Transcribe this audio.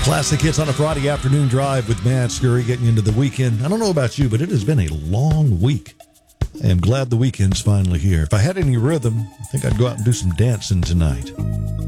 Classic hits on a Friday afternoon drive with Matt Scurry getting into the weekend. I don't know about you, but it has been a long week. I am glad the weekend's finally here. If I had any rhythm, I think I'd go out and do some dancing tonight.